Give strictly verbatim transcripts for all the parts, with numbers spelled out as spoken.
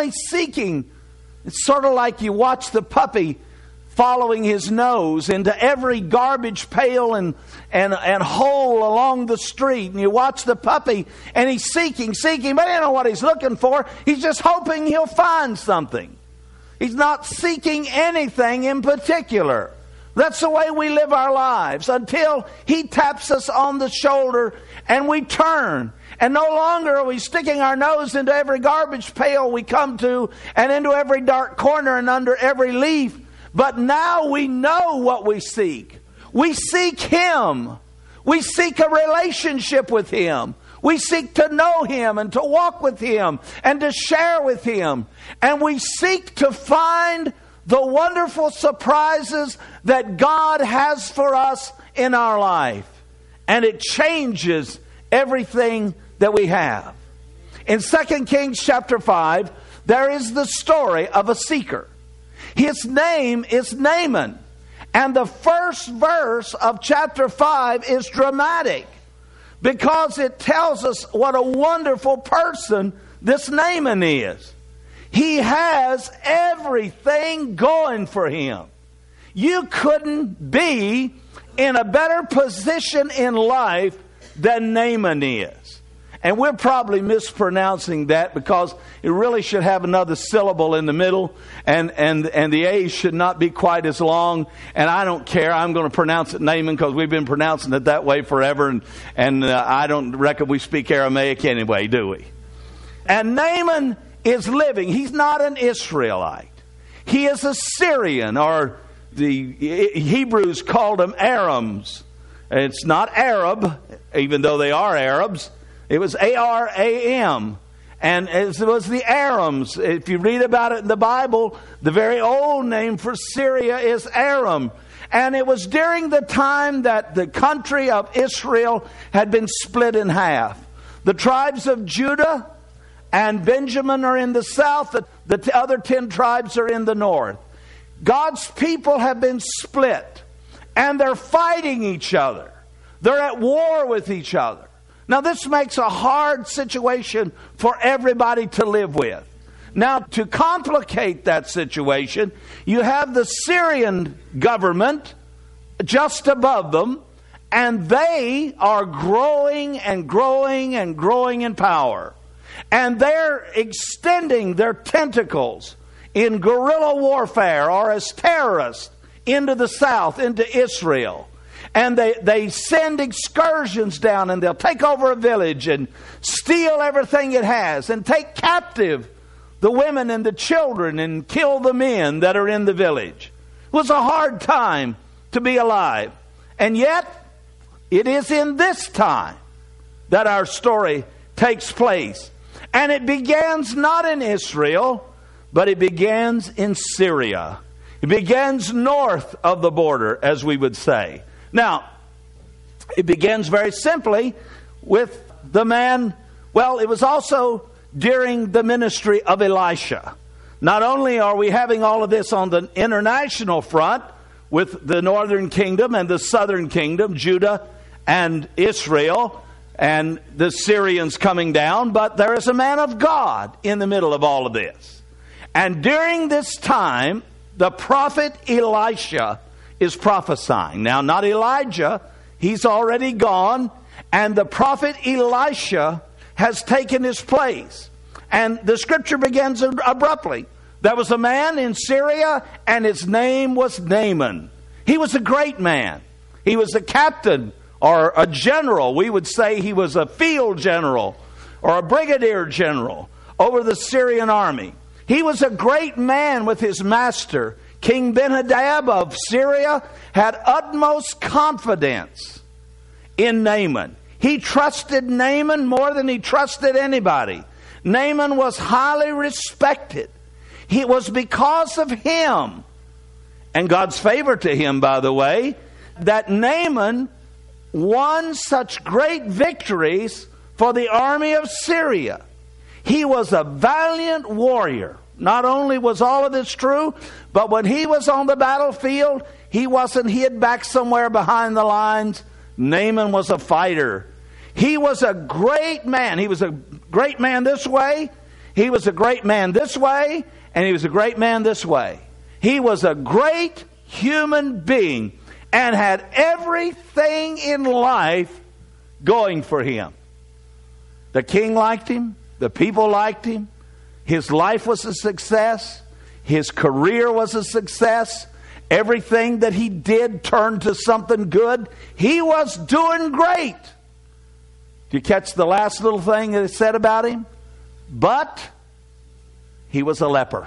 only seeking, it's sort of like you watch the puppy following his nose into every garbage pail and, and, and hole along the street. And you watch the puppy and he's seeking, seeking, but he don't know what he's looking for. He's just hoping he'll find something. He's not seeking anything in particular. That's the way we live our lives until he taps us on the shoulder and we turn. And no longer are we sticking our nose into every garbage pail we come to and into every dark corner and under every leaf. But now we know what we seek. We seek Him. We seek a relationship with Him. We seek to know Him and to walk with Him and to share with Him. And we seek to find the wonderful surprises that God has for us in our life. And it changes everything that we have. In Second Kings chapter five, there is the story of a seeker. His name is Naaman. And the first verse of chapter five is dramatic because it tells us what a wonderful person this Naaman is. He has everything going for him. You couldn't be in a better position in life than Naaman is. And we're probably mispronouncing that because it really should have another syllable in the middle, and, and, and the A should not be quite as long. And I don't care. I'm going to pronounce it Naaman because we've been pronouncing it that way forever. And, and uh, I don't reckon we speak Aramaic anyway, do we? And Naaman is living. He's not an Israelite. He is a Syrian, or the Hebrews called them Arams. It's not Arab, even though they are Arabs. It was A R A M. And it was the Arams. If you read about it in the Bible, the very old name for Syria is Aram. And it was during the time that the country of Israel had been split in half. The tribes of Judah and Benjamin are in the south. The, the other ten tribes are in the north. God's people have been split. And they're fighting each other. They're at war with each other. Now, this makes a hard situation for everybody to live with. Now, to complicate that situation, you have the Syrian government just above them, and they are growing and growing and growing in power. And they're extending their tentacles in guerrilla warfare or as terrorists into the south, into Israel. And they, they send excursions down, and they'll take over a village and steal everything it has and take captive the women and the children and kill the men that are in the village. It was a hard time to be alive. And yet, it is in this time that our story takes place. And it begins not in Israel, but it begins in Syria. It begins north of the border, as we would say. Now, it begins very simply with the man. Well, it was also during the ministry of Elisha. Not only are we having all of this on the international front with the northern kingdom and the southern kingdom, Judah and Israel, and the Syrians coming down, but there is a man of God in the middle of all of this. And during this time, the prophet Elisha is prophesying. Now, not Elijah. He's already gone. And the prophet Elisha has taken his place. And the scripture begins abruptly. There was a man in Syria, and his name was Naaman. He was a great man. He was a captain or a general. We would say he was a field general or a brigadier general over the Syrian army. He was a great man with his master. King Ben-Hadad of Syria had utmost confidence in Naaman. He trusted Naaman more than he trusted anybody. Naaman was highly respected. It was because of him, and God's favor to him, by the way, that Naaman won such great victories for the army of Syria. He was a valiant warrior. Not only was all of this true, but when he was on the battlefield, he wasn't hid back somewhere behind the lines. Naaman was a fighter. He was a great man. He was a great man this way. He was a great man this way, and he was a great man this way. He was a great human being and had everything in life going for him. The king liked him. The people liked him. His life was a success. His career was a success. Everything that he did turned to something good. He was doing great. Do you catch the last little thing that it said about him? But he was a leper.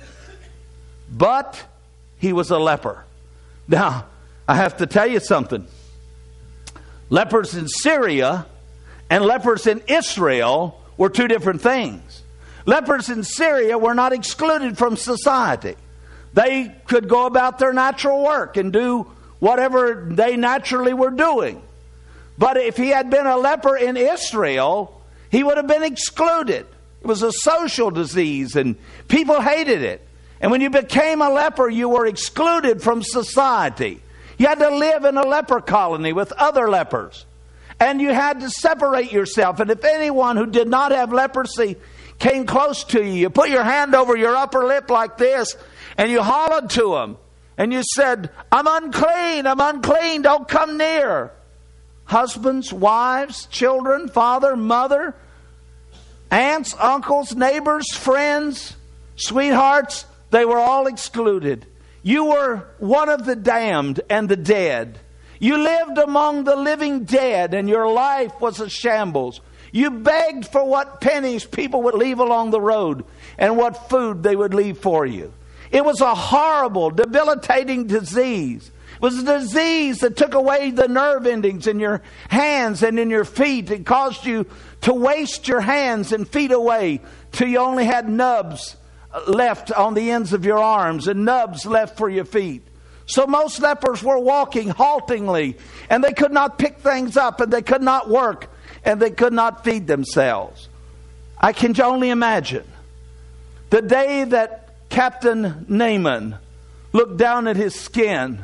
But he was a leper. Now, I have to tell you something. Lepers in Syria and lepers in Israel were two different things. Lepers in Syria were not excluded from society. They could go about their natural work and do whatever they naturally were doing. But if he had been a leper in Israel, he would have been excluded. It was a social disease and people hated it. And when you became a leper, you were excluded from society. You had to live in a leper colony with other lepers. And you had to separate yourself. And if anyone who did not have leprosy came close to you, you put your hand over your upper lip like this, and you hollered to them. And you said, I'm unclean, I'm unclean, don't come near. Husbands, wives, children, father, mother, aunts, uncles, neighbors, friends, sweethearts, they were all excluded. You were one of the damned and the dead. You lived among the living dead, and your life was a shambles. You begged for what pennies people would leave along the road and what food they would leave for you. It was a horrible, debilitating disease. It was a disease that took away the nerve endings in your hands and in your feet. It caused you to waste your hands and feet away till you only had nubs left on the ends of your arms and nubs left for your feet. So most lepers were walking haltingly, and they could not pick things up, and they could not work, and they could not feed themselves. I can only imagine the day that Captain Naaman looked down at his skin,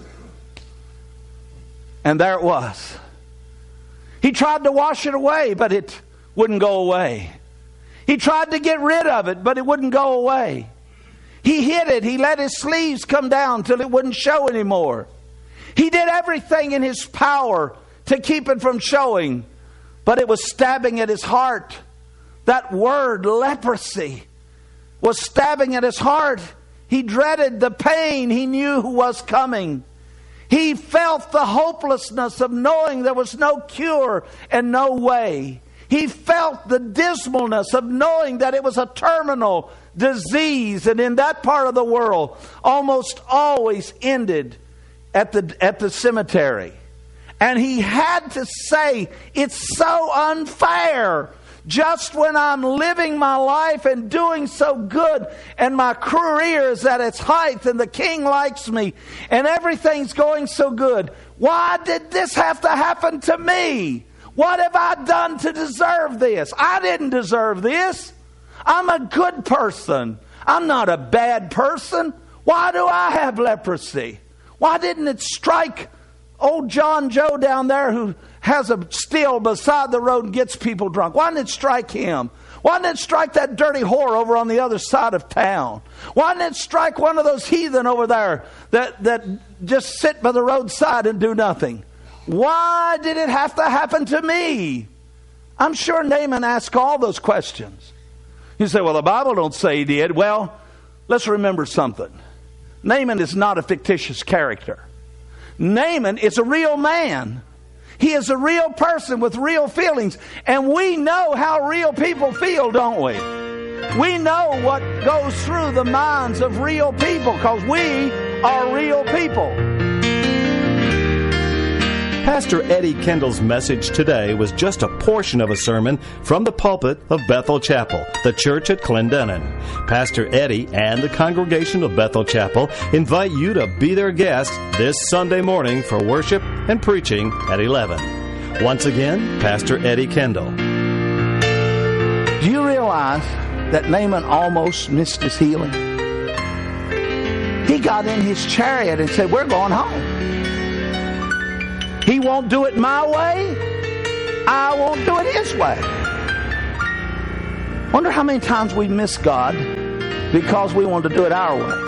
and there it was. He tried to wash it away, but it wouldn't go away. He tried to get rid of it, but it wouldn't go away. He hid it. He let his sleeves come down till it wouldn't show anymore. He did everything in his power to keep it from showing, but it was stabbing at his heart. That word, leprosy, was stabbing at his heart. He dreaded the pain he knew was coming. He felt the hopelessness of knowing there was no cure and no way. He felt the dismalness of knowing that it was a terminal disease, and in that part of the world almost always ended at the at the cemetery. And he had to say, it's so unfair. Just when I'm living my life and doing so good, and my career is at its height, and the king likes me, and everything's going so good, why did this have to happen to me? What have I done to deserve this? I didn't deserve this. I'm a good person. I'm not a bad person. Why do I have leprosy? Why didn't it strike old John Joe down there who has a still beside the road and gets people drunk? Why didn't it strike him? Why didn't it strike that dirty whore over on the other side of town? Why didn't it strike one of those heathen over there that, that just sit by the roadside and do nothing? Why did it have to happen to me? I'm sure Naaman asked all those questions. You say, well, the Bible don't say he did. Well, let's remember something. Naaman is not a fictitious character. Naaman is a real man. He is a real person with real feelings. And we know how real people feel, don't we? We know what goes through the minds of real people because we are real people. Pastor Eddie Kendall's message today was just a portion of a sermon from the pulpit of Bethel Chapel, the church at Clendenin. Pastor Eddie and the congregation of Bethel Chapel invite you to be their guest this Sunday morning for worship and preaching at eleven. Once again, Pastor Eddie Kendall. Do you realize that Naaman almost missed his healing? He got in his chariot and said, we're going home. He won't do it my way. I won't do it his way. Wonder how many times we miss God because we want to do it our way.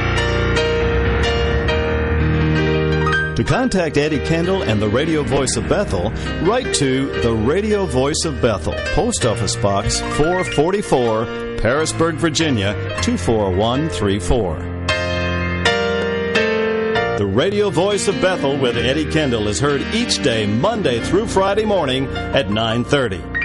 To contact Eddie Kendall and the Radio Voice of Bethel, write to the Radio Voice of Bethel, Post Office Box four forty-four, Parisburg, Virginia, two four one three four. The Radio Voice of Bethel with Eddie Kendall is heard each day, Monday through Friday morning at nine thirty.